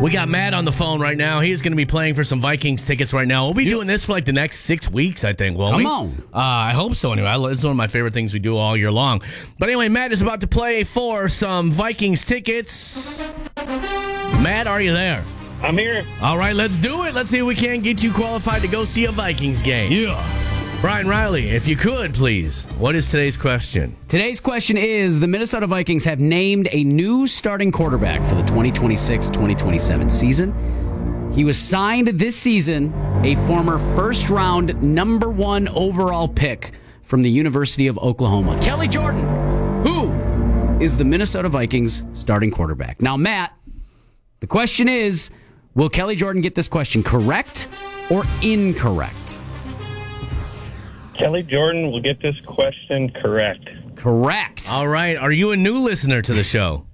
We got Matt on the phone right now. He's going to be playing for some Vikings tickets right now. We'll be doing this for like the next 6 weeks, I think. Come on. I hope so anyway. It's one of my favorite things we do all year long. But anyway, Matt is about to play for some Vikings tickets. Matt, are you there? I'm here. All right, let's do it. Let's see if we can get you qualified to go see a Vikings game. Yeah. Brian Riley, if you could, please. What is today's question? Today's question is, the Minnesota Vikings have named a new starting quarterback for the 2026-2027 season. He was signed this season, a former first-round number 1 overall pick from the University of Oklahoma. Kelly Jordan, who is the Minnesota Vikings starting quarterback? Now, Matt, the question is, will Kelly Jordan get this question correct or incorrect? Kelly Jordan will get this question correct. Correct. All right. Are you a new listener to the show?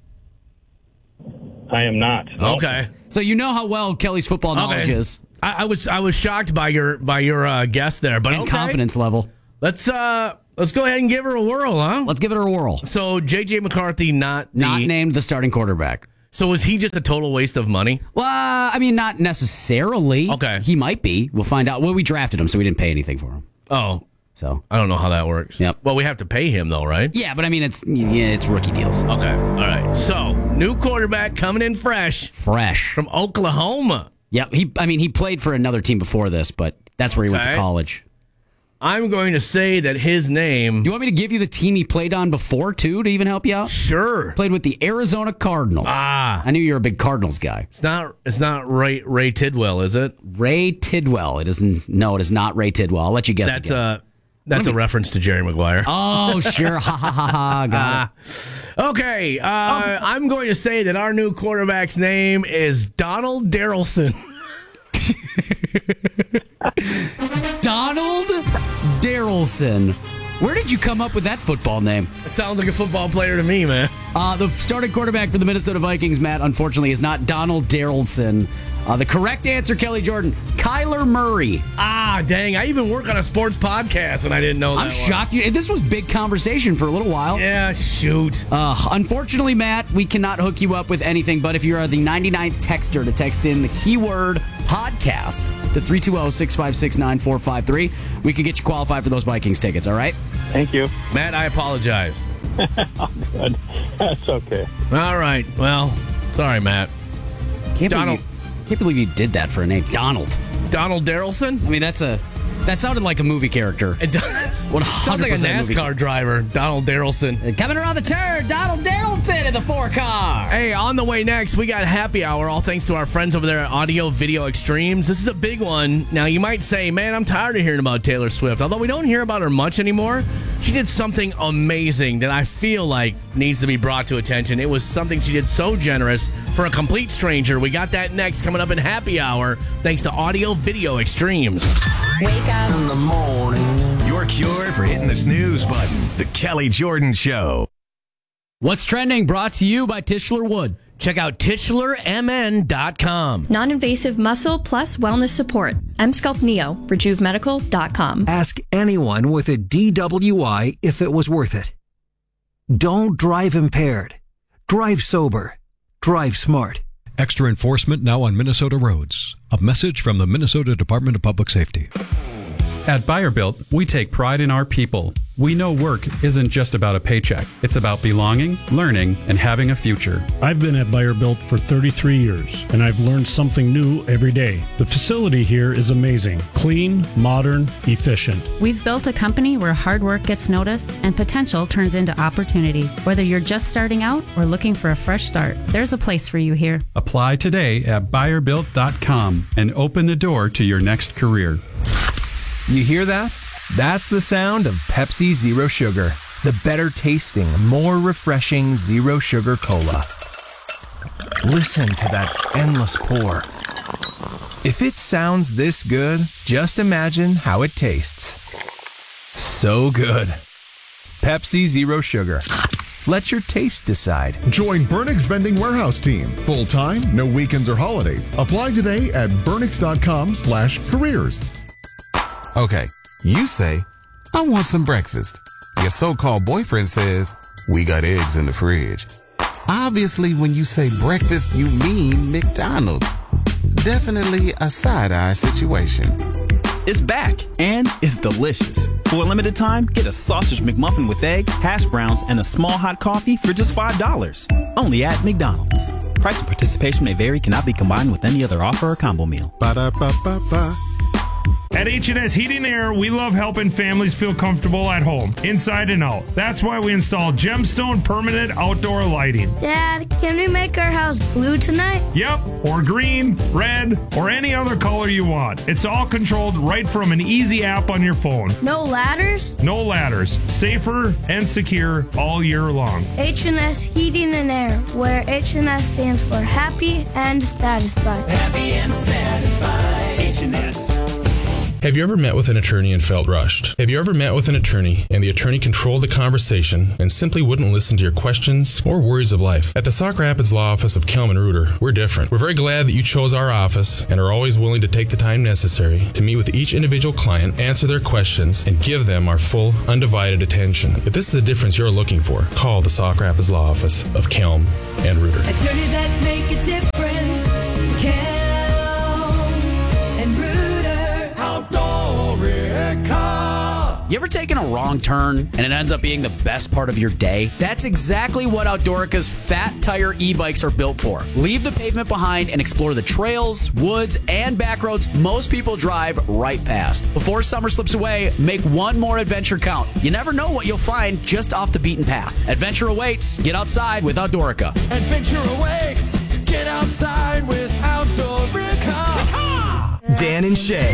I am not. No. Okay. So you know how well Kelly's football knowledge is. I was shocked by your guess there, but And confidence level. Let's go ahead and give her a whirl, huh? Let's give it a whirl. So J.J. McCarthy not named the starting quarterback. So was he just a total waste of money? Well, I mean, not necessarily. Okay. He might be. We'll find out. Well, we drafted him, so we didn't pay anything for him. Oh. So I don't know how that works. Yep. Well, we have to pay him though, right? Yeah, but I mean, it's rookie deals. Okay. All right. So new quarterback coming in fresh from Oklahoma. Yep. He played for another team before this, but that's where he went to college. I'm going to say that his name. Do you want me to give you the team he played on before too, to even help you out? Sure. Played with the Arizona Cardinals. I knew you were a big Cardinals guy. It's not Ray Tidwell, is it? Ray Tidwell. It isn't. No, it is not Ray Tidwell. I'll let you guess. That's a reference to Jerry Maguire. Oh, sure. Ha, ha, ha, ha. Got it. Okay. I'm going to say that our new quarterback's name is Donald Darrelson. Donald Darrelson. Where did you come up with that football name? It sounds like a football player to me, man. The starting quarterback for the Minnesota Vikings, Matt, unfortunately, is not Donald Darrelson. The correct answer, Kelly Jordan, Kyler Murray. Dang. I even work on a sports podcast, and I didn't know that. I'm shocked. This was big conversation for a little while. Yeah, shoot. Unfortunately, Matt, we cannot hook you up with anything, but if you are the 99th texter to text in the keyword podcast to 320-656-9453, we can get you qualified for those Vikings tickets, all right? Thank you. Matt, I apologize. Good. That's okay. All right. Well, sorry, Matt. Can't believe you did that for a name. Donald Darrelson? I mean, that sounded like a movie character. It does. Sounds like a NASCAR driver, Donald Darrelson. Coming around the turn, Donald Darrelson in the 4-car. Hey, on the way next, we got Happy Hour, all thanks to our friends over there at Audio Video Extremes. This is a big one. Now, you might say, man, I'm tired of hearing about Taylor Swift. Although we don't hear about her much anymore, she did something amazing that I feel like needs to be brought to attention. It was something she did so generous for a complete stranger. We got that next coming up in Happy Hour, thanks to Audio Video Extremes. Wake up in the morning. Your cure for hitting the snooze button. The Kelly Jordan Show. What's trending? Brought to you by Tischler Wood. Check out TischlerMN.com. Non-invasive muscle plus wellness support. Emsculpt Neo. RejuveMedical.com. Ask anyone with a DWI if it was worth it. Don't drive impaired. Drive sober. Drive smart. Extra enforcement now on Minnesota roads. A message from the Minnesota Department of Public Safety. At Buyer-Built, we take pride in our people. We know work isn't just about a paycheck. It's about belonging, learning, and having a future. I've been at Buyer-Built for 33 years, and I've learned something new every day. The facility here is amazing. Clean, modern, efficient. We've built a company where hard work gets noticed and potential turns into opportunity. Whether you're just starting out or looking for a fresh start, there's a place for you here. Apply today at BuyerBuilt.com and open the door to your next career. You hear that? That's the sound of Pepsi Zero Sugar. The better tasting, more refreshing Zero Sugar Cola. Listen to that endless pour. If it sounds this good, just imagine how it tastes. So good. Pepsi Zero Sugar. Let your taste decide. Join Burnix Vending Warehouse Team. Full-time, no weekends or holidays. Apply today at burnix.com/careers. Okay, you say, I want some breakfast. Your so-called boyfriend says, we got eggs in the fridge. Obviously, when you say breakfast, you mean McDonald's. Definitely a side-eye situation. It's back, and it's delicious. For a limited time, get a sausage McMuffin with egg, hash browns, and a small hot coffee for just $5. Only at McDonald's. Price and participation may vary, cannot be combined with any other offer or combo meal. Ba-da-ba-ba-ba. At H&S Heating & Air, we love helping families feel comfortable at home, inside and out. That's why we install Gemstone permanent outdoor lighting. Dad, can we make our house blue tonight? Yep, or green, red, or any other color you want. It's all controlled right from an easy app on your phone. No ladders? No ladders. Safer and secure all year long. H&S Heating & Air, where H&S stands for happy and satisfied. Happy and satisfied. H&S. Have you ever met with an attorney and felt rushed? Have you ever met with an attorney and the attorney controlled the conversation and simply wouldn't listen to your questions or worries of life? At the Sauk Rapids Law Office of Kelman Reuter, we're different. We're very glad that you chose our office and are always willing to take the time necessary to meet with each individual client, answer their questions, and give them our full, undivided attention. If this is the difference you're looking for, call the Sauk Rapids Law Office of Kelm and Reuter. Attorneys that make a difference. You ever taken a wrong turn and it ends up being the best part of your day? That's exactly what Outdorica's Fat Tire e-bikes are built for. Leave the pavement behind and explore the trails, woods, and back roads most people drive right past. Before summer slips away, make one more adventure count. You never know what you'll find just off the beaten path. Adventure awaits. Get outside with Outdorica. Adventure awaits. Get outside with Outdorica. Dan and Shay,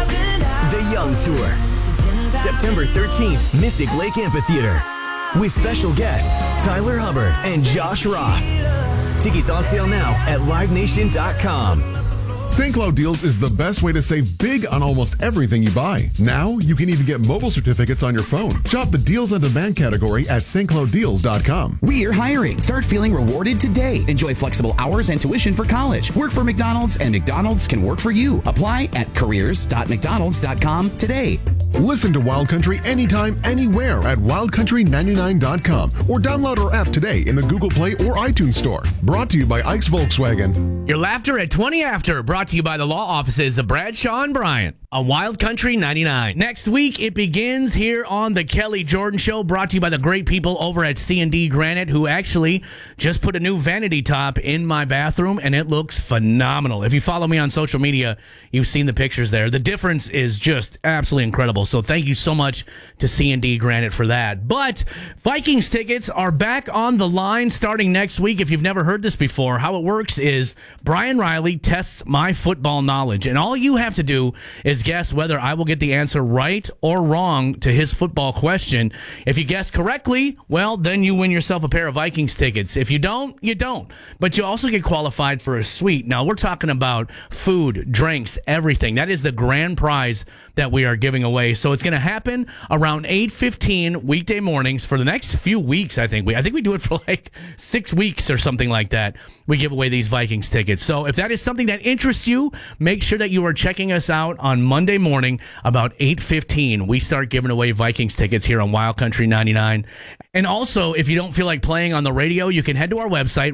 The Young Tour. September 13th, Mystic Lake Amphitheater. With special guests, Tyler Hubbard and Josh Ross. Tickets on sale now at livenation.com. St. Cloud Deals is the best way to save big on almost everything you buy. Now, you can even get mobile certificates on your phone. Shop the Deals on Demand category at stclouddeals.com. We're hiring. Start feeling rewarded today. Enjoy flexible hours and tuition for college. Work for McDonald's, and McDonald's can work for you. Apply at careers.mcdonalds.com today. Listen to Wild Country anytime, anywhere at wildcountry99.com or download our app today in the Google Play or iTunes Store. Brought to you by Ike's Volkswagen. Your laughter at 20 after, brought to you by the law offices of Bradshaw and Bryant on Wild Country 99. Next week, it begins here on the Kelly Jordan Show, brought to you by the great people over at C&D Granite, who actually just put a new vanity top in my bathroom, and it looks phenomenal. If you follow me on social media, you've seen the pictures there. The difference is just absolutely incredible. So thank you so much to C&D Granite for that. But Vikings tickets are back on the line starting next week. If you've never heard this before, how it works is Brian Riley tests my football knowledge, and all you have to do is guess whether I will get the answer right or wrong to his football question. If you guess correctly, well, then you win yourself a pair of Vikings tickets. If you don't, you don't. But you also get qualified for a suite. Now, we're talking about food, drinks, everything. That is the grand prize that we are giving away. So it's going to happen around 8:15 weekday mornings for the next few weeks, I think. I think we do it for like 6 weeks or something like that. We give away these Vikings tickets. So if that is something that interests you, make sure that you are checking us out on Monday morning about 8:15. We start giving away Vikings tickets here on Wild Country 99. And also, if you don't feel like playing on the radio, you can head to our website,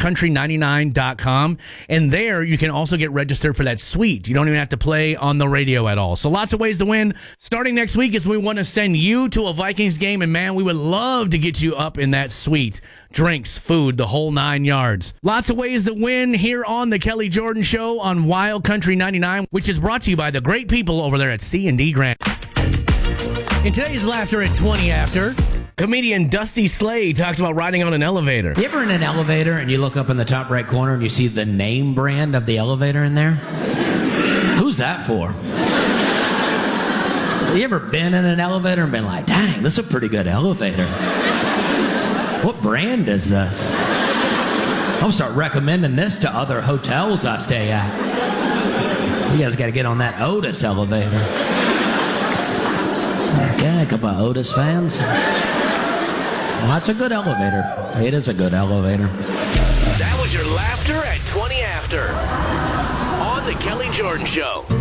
wildcountry99.com, and there you can also get registered for that suite. You don't even have to play on the radio at all. So lots of ways to win. Starting next week is we want to send you to a Vikings game, and man, we would love to get you up in that suite. Drinks, food, the whole 9 yards. Lots of ways to win here on the Kelly Jordan Show on Wild Country 99, which is brought to you by the great people over there at C&D Grant. In today's Laughter at 20 After, comedian Dusty Slade talks about riding on an elevator. You ever in an elevator and you look up in the top right corner and you see the name brand of the elevator in there? Who's that for? Have you ever been in an elevator and been like, dang, this is a pretty good elevator. What brand is this? I'll start recommending this to other hotels I stay at. You guys got to get on that Otis elevator. Yeah, a couple of Otis fans. Well, that's a good elevator. It is a good elevator. That was your Laughter at 20 After on the Kelly Jordan Show.